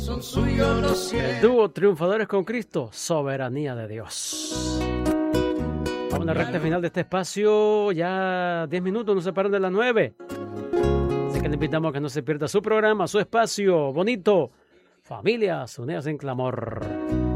Son suyos los cielos. El dúo Triunfadores con Cristo, Soberanía de Dios. Vamos a la recta final de este espacio. Ya 10 minutos nos separan de las 9. Así que le invitamos a que no se pierda su programa, su espacio bonito. Familias Unidas en Clamor.